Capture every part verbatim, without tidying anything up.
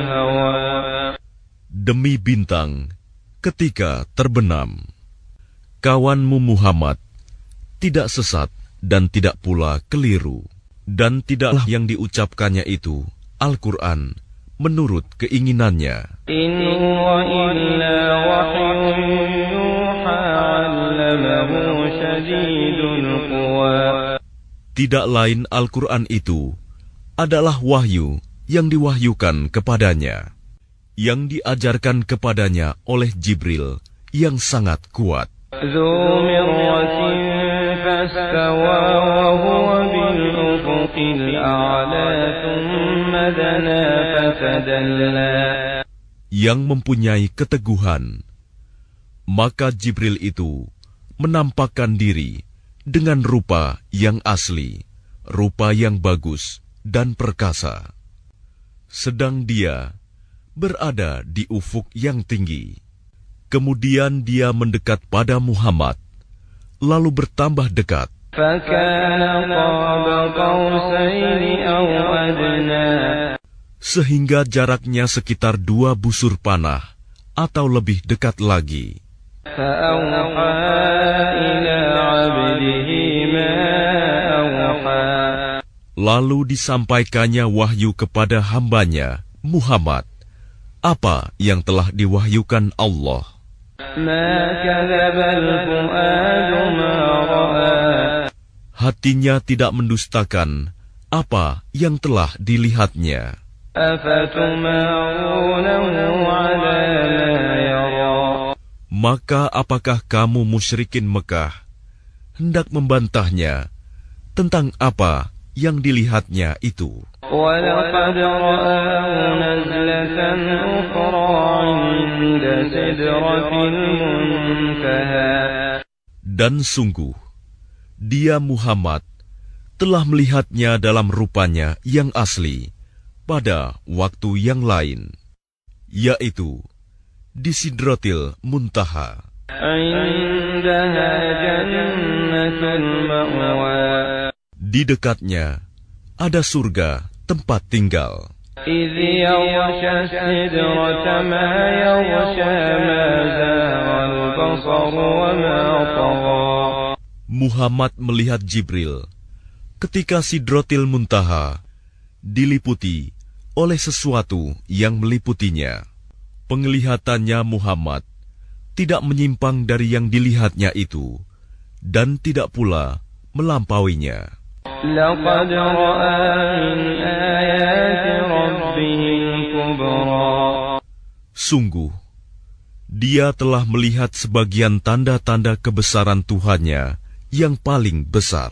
الهوى Demi bintang ketika terbenam, kawanmu Muhammad tidak sesat dan tidak pula keliru, dan tidaklah yang diucapkannya itu Al-Quran menurut keinginannya. إن هو إلا وحي يوحى علمه شديد القوى Tidak lain Al-Quran itu adalah wahyu yang diwahyukan kepadanya, yang diajarkan kepadanya oleh Jibril yang sangat kuat. ذو مرة فاستوى وهو بالأفق الأعلى ثم دنا فتدلى Yang mempunyai keteguhan. Maka Jibril itu menampakkan diri dengan rupa yang asli, rupa yang bagus dan perkasa. Sedang dia berada di ufuk yang tinggi. Kemudian dia mendekat pada Muhammad, lalu bertambah dekat. فكان قاب قوسين أو أدنى Sehingga jaraknya sekitar dua busur panah atau lebih dekat lagi. فأوحى إلى عبده ما أوحى Lalu disampaikannya wahyu kepada hambanya, Muhammad, apa yang telah diwahyukan Allah. ما كذب الفؤاد ما رأى Hatinya tidak mendustakan apa yang telah dilihatnya. أفتمارونه على ما يرى Maka apakah kamu musyrikin Mekah hendak membantahnya tentang apa yang dilihatnya itu? ولقد رآه نزلة أخرى عند سدرة المنتهى Dan sungguh, dia Muhammad telah melihatnya dalam rupanya yang asli pada waktu yang lain, yaitu di Sidratil Muntaha. عندها جنة المأوى Di dekatnya ada surga tempat tinggal. إذ يغشى السدرة ما يغشى ما زاغ البصر وما طغى Muhammad melihat Jibril ketika Sidratil Muntaha diliputi oleh sesuatu yang meliputinya. Penglihatannya Muhammad tidak menyimpang dari yang dilihatnya itu, dan tidak pula melampauinya. لقد رأى من آيات ربه الكبرى Sungguh, dia telah melihat sebagian tanda-tanda kebesaran Tuhannya yang paling besar.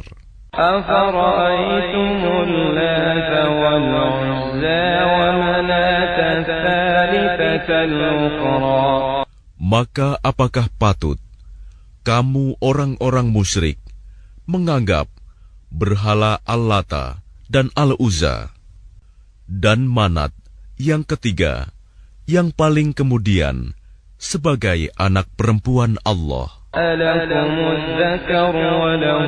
أفرأيتم اللات والعزى ومناة الثالثة الأخرى Maka apakah patut kamu orang-orang musyrik menganggap berhala Al-Lata dan Al-Uzza dan Manat yang ketiga, yang paling kemudian, sebagai anak perempuan Allah? ألكم الذكر وله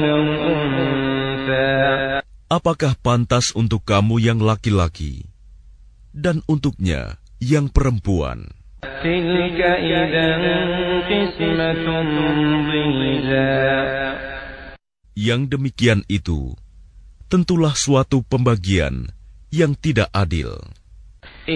الأنثى Apakah pantas untuk kamu yang laki-laki dan untuknya yang perempuan? تلك إذا قسمة ضيزى Yang demikian itu tentulah suatu pembagian yang tidak adil.